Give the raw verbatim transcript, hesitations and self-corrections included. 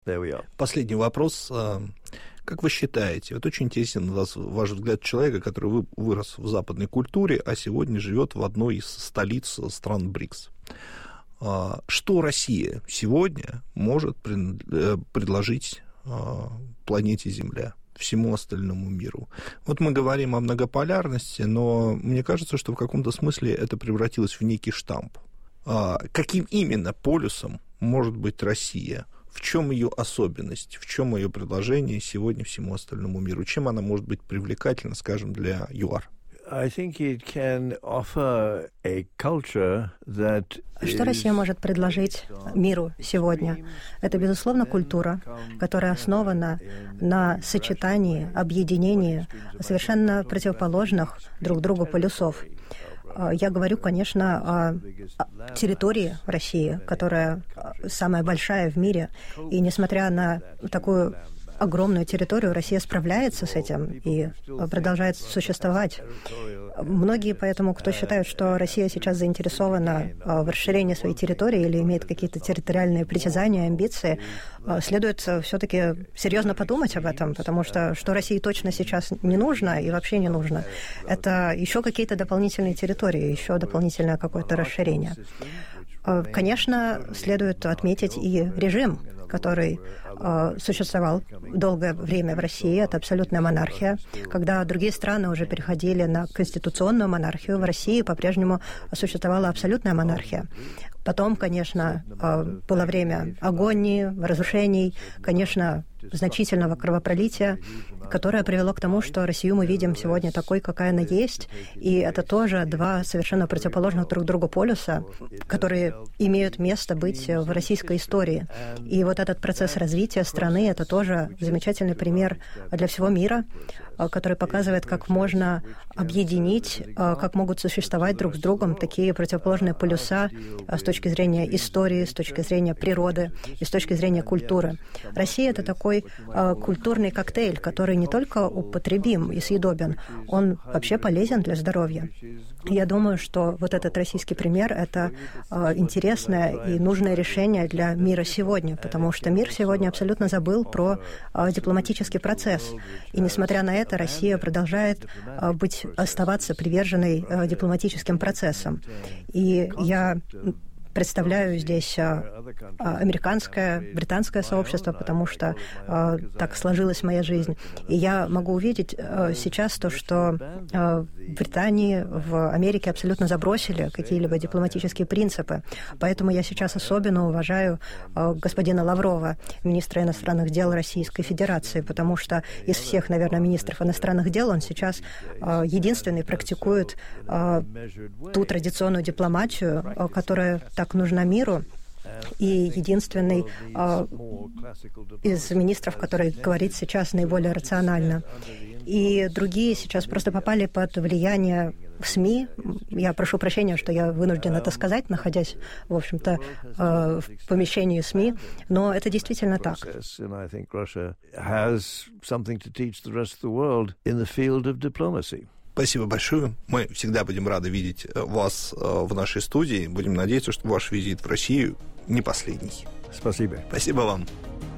Последний вопрос. Как вы считаете, вот очень интересен вас, ваш взгляд человека, который вырос в западной культуре, а сегодня живет в одной из столиц стран БРИКС. Что Россия сегодня может предложить планете Земля, всему остальному миру? Вот мы говорим о многополярности, но мне кажется, что в каком-то смысле это превратилось в некий штамп. Каким именно полюсом может быть Россия? В чем ее особенность, в чем ее предложение сегодня всему остальному миру? Чем она может быть привлекательна, скажем, для ЮАР? Что Россия может предложить миру сегодня? Это, безусловно, культура, которая основана на сочетании, объединении совершенно противоположных друг другу полюсов. Я говорю, конечно, о территории России, которая самая большая в мире. И несмотря на такую огромную территорию, Россия справляется с этим и продолжает существовать. Многие поэтому, кто считают, что Россия сейчас заинтересована в расширении своей территории или имеет какие-то территориальные притязания, амбиции, следует все-таки серьезно подумать об этом, потому что что России точно сейчас не нужно и вообще не нужно, это еще какие-то дополнительные территории, еще дополнительное какое-то расширение. Конечно, следует отметить и режим, который э, существовал долгое время в России. Это абсолютная монархия. Когда другие страны уже переходили на конституционную монархию, в России по-прежнему существовала абсолютная монархия. Потом, конечно, э, было время агонии, разрушений, конечно, значительного кровопролития, которое привело к тому, что Россию мы видим сегодня такой, какая она есть. И это тоже два совершенно противоположных друг другу полюса, которые имеют место быть в российской истории. И вот этот процесс развития страны – это тоже замечательный пример для всего мира, который показывает, как можно объединить, как могут существовать друг с другом такие противоположные полюса с точки зрения истории, с точки зрения природы и с точки зрения культуры. Россия – это такой культурный коктейль, который не только употребим и съедобен, он вообще полезен для здоровья. Я думаю, что вот этот российский пример – это интересное и нужное решение для мира сегодня, потому что мир сегодня абсолютно забыл про дипломатический процесс. И несмотря на это, Россия продолжает быть, оставаться приверженной дипломатическим процессам. И я представляю здесь американское, британское сообщество, потому что так сложилась моя жизнь. И я могу увидеть сейчас то, что в Британии, в Америке абсолютно забросили какие-либо дипломатические принципы. Поэтому я сейчас особенно уважаю господина Лаврова, министра иностранных дел Российской Федерации, потому что из всех, наверное, министров иностранных дел он сейчас единственный практикует ту традиционную дипломатию, которая так нужна миру, и единственный э, из министров, который говорит сейчас наиболее рационально. И другие сейчас просто попали под влияние СМИ. Я прошу прощения, что я вынужден это сказать, находясь, в общем-то, э, в помещении СМИ, но это действительно так. Спасибо большое. Мы всегда будем рады видеть вас в нашей студии. Будем надеяться, что ваш визит в Россию не последний. Спасибо. Спасибо вам.